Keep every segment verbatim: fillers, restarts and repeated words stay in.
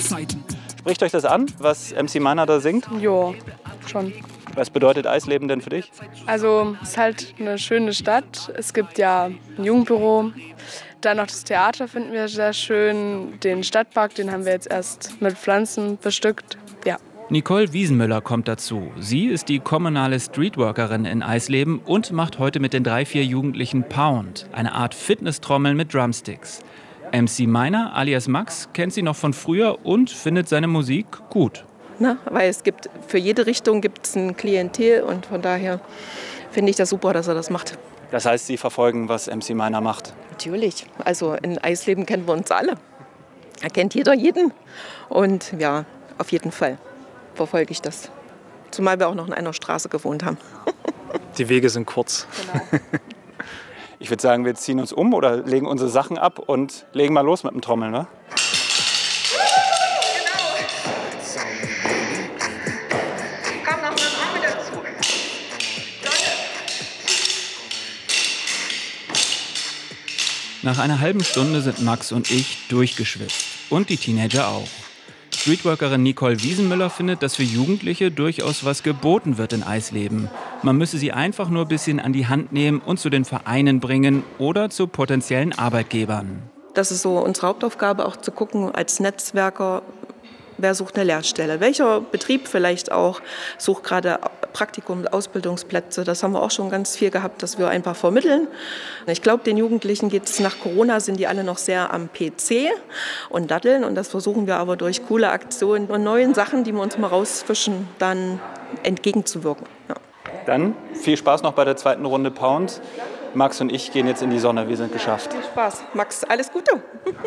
Zeiten. Spricht euch das an, was M C Miner da singt? Jo, schon. Was bedeutet Eisleben denn für dich? Also es ist halt eine schöne Stadt. Es gibt ja ein Jugendbüro. Dann noch das Theater finden wir sehr schön. Den Stadtpark, den haben wir jetzt erst mit Pflanzen bestückt. Ja. Nicole Wiesenmüller kommt dazu. Sie ist die kommunale Streetworkerin in Eisleben und macht heute mit den drei, vier Jugendlichen Pound, eine Art Fitnesstrommeln mit Drumsticks. M C Miner alias Max kennt sie noch von früher und findet seine Musik gut. Na, weil es gibt für jede Richtung gibt es ein Klientel und von daher finde ich das super, dass er das macht. Das heißt, Sie verfolgen, was M C Miner macht? Natürlich. Also in Eisleben kennen wir uns alle. Er kennt jeder jeden. Und ja, auf jeden Fall verfolge ich das. Zumal wir auch noch in einer Straße gewohnt haben. Die Wege sind kurz. Genau. Ich würde sagen, wir ziehen uns um oder legen unsere Sachen ab und legen mal los mit dem Trommeln, ne? Nach einer halben Stunde sind Max und ich durchgeschwitzt. Und die Teenager auch. Streetworkerin Nicole Wiesenmüller findet, dass für Jugendliche durchaus was geboten wird in Eisleben. Man müsse sie einfach nur ein bisschen an die Hand nehmen und zu den Vereinen bringen oder zu potenziellen Arbeitgebern. Das ist so unsere Hauptaufgabe, auch zu gucken als Netzwerker, wer sucht eine Lehrstelle. Welcher Betrieb vielleicht auch sucht gerade Praktikum, Ausbildungsplätze. Das haben wir auch schon ganz viel gehabt, dass wir einfach vermitteln. Ich glaube, den Jugendlichen geht es nach Corona, sind die alle noch sehr am P C und daddeln. Und das versuchen wir aber durch coole Aktionen und neuen Sachen, die wir uns mal rausfischen, dann entgegenzuwirken. Ja. Dann viel Spaß noch bei der zweiten Runde Pound. Max und ich gehen jetzt in die Sonne, wir sind geschafft. Viel Spaß. Max, alles Gute.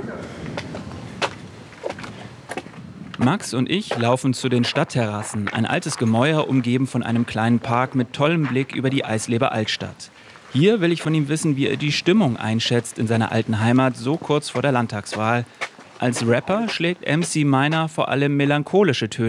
Max und ich laufen zu den Stadtterrassen, ein altes Gemäuer umgeben von einem kleinen Park mit tollem Blick über die Eisleber Altstadt. Hier will ich von ihm wissen, wie er die Stimmung einschätzt in seiner alten Heimat so kurz vor der Landtagswahl. Als Rapper schlägt M C Miner vor allem melancholische Töne